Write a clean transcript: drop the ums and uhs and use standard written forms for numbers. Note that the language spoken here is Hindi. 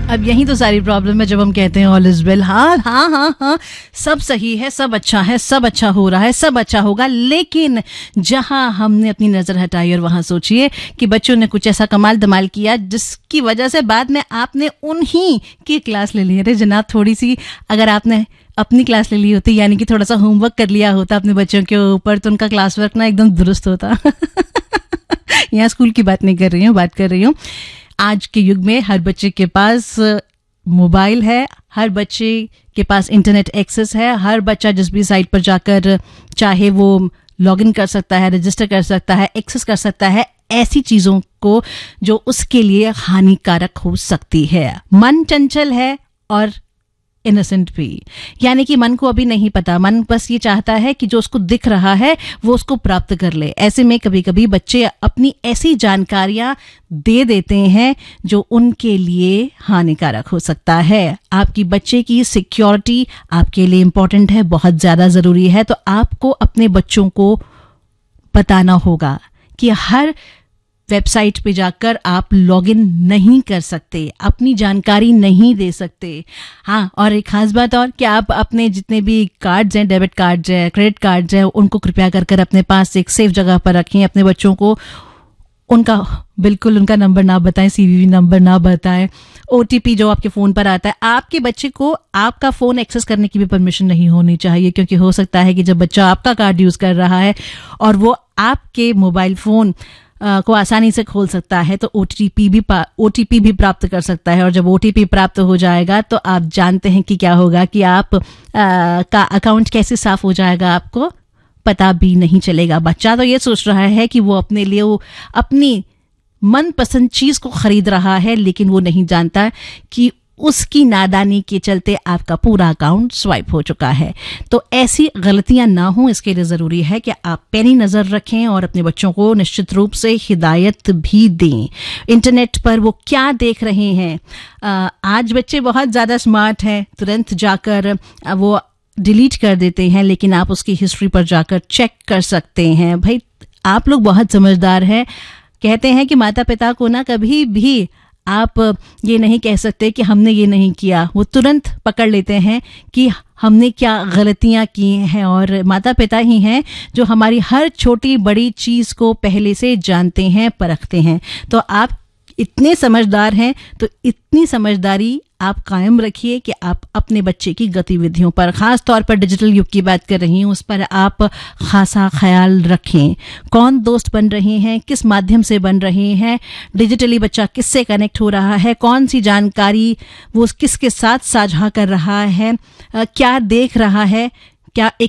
अब यही तो सारी प्रॉब्लम है जब हम कहते हैं ऑल इज वेल। हाँ हाँ हाँ हाँ, सब सही है, सब अच्छा है, सब अच्छा हो रहा है, सब अच्छा होगा, लेकिन जहां हमने अपनी नजर हटाई और वहां सोचिए कि बच्चों ने कुछ ऐसा कमाल धमाल किया जिसकी वजह से बाद में आपने उन्हीं की क्लास ले ली। अरे जनाब, थोड़ी सी अगर आपने अपनी क्लास ले ली होती, यानी कि थोड़ा सा होमवर्क कर लिया होता अपने बच्चों के ऊपर, तो उनका क्लास वर्क ना एकदम दुरुस्त होता। यहाँ स्कूल की बात नहीं कर रही हूँ, बात कर रही हूँ आज के युग में हर बच्चे के पास मोबाइल है, हर बच्चे के पास इंटरनेट एक्सेस है, हर बच्चा जिस भी साइट पर जाकर चाहे वो लॉगिन कर सकता है, रजिस्टर कर सकता है, एक्सेस कर सकता है ऐसी चीजों को जो उसके लिए हानिकारक हो सकती है। मन चंचल है और इनोसेंट भी, यानी कि मन को अभी नहीं पता, मन बस ये चाहता है कि जो उसको दिख रहा है वो उसको प्राप्त कर ले। ऐसे में कभी कभी बच्चे अपनी ऐसी जानकारियां दे देते हैं जो उनके लिए हानिकारक हो सकता है। आपकी बच्चे की सिक्योरिटी आपके लिए इंपॉर्टेंट है, बहुत ज्यादा जरूरी है, तो आपको अपने बच्चों को बताना होगा कि हर वेबसाइट पे जाकर आप लॉगिन नहीं कर सकते, अपनी जानकारी नहीं दे सकते। हाँ, और एक खास बात और कि आप अपने जितने भी कार्ड्स हैं, डेबिट कार्ड्स हैं, क्रेडिट कार्ड्स हैं, उनको कृपया कर अपने पास एक सेफ जगह पर रखें। अपने बच्चों को बिल्कुल उनका नंबर ना बताएं, सीवीवी नंबर ना बताएं, ओटीपी जो आपके फोन पर आता है। आपके बच्चे को आपका फोन एक्सेस करने की भी परमिशन नहीं होनी चाहिए, क्योंकि हो सकता है कि जब बच्चा आपका कार्ड यूज कर रहा है और वो आपके मोबाइल फोन को आसानी से खोल सकता है तो ओटीपी भी प्राप्त कर सकता है। और जब ओटीपी प्राप्त हो जाएगा तो आप जानते हैं कि क्या होगा, कि आप का अकाउंट कैसे साफ हो जाएगा, आपको पता भी नहीं चलेगा। बच्चा तो ये सोच रहा है कि वो अपने लिए अपनी मनपसंद चीज को खरीद रहा है, लेकिन वो नहीं जानता कि उसकी नादानी के चलते आपका पूरा अकाउंट स्वाइप हो चुका है। तो ऐसी गलतियां ना हो, इसके लिए जरूरी है कि आप पैनी नजर रखें और अपने बच्चों को निश्चित रूप से हिदायत भी दें इंटरनेट पर वो क्या देख रहे हैं। आज बच्चे बहुत ज्यादा स्मार्ट हैं, तुरंत जाकर वो डिलीट कर देते हैं, लेकिन आप उसकी हिस्ट्री पर जाकर चेक कर सकते हैं। भाई, आप लोग बहुत समझदार हैं। कहते हैं कि माता पिता को ना कभी भी आप ये नहीं कह सकते कि हमने ये नहीं किया, वो तुरंत पकड़ लेते हैं कि हमने क्या गलतियां की हैं, और माता पिता ही हैं जो हमारी हर छोटी बड़ी चीज को पहले से जानते हैं, परखते हैं। तो आप इतने समझदार हैं, तो इतनी समझदारी आप कायम रखिए कि आप अपने बच्चे की गतिविधियों पर, खास तौर पर डिजिटल युग की बात कर रही हूँ, उस पर आप खासा ख्याल रखें। कौन दोस्त बन रहे हैं, किस माध्यम से बन रहे हैं, डिजिटली बच्चा किससे कनेक्ट हो रहा है, कौन सी जानकारी वो किसके साथ साझा कर रहा है, क्या देख रहा है, क्या एक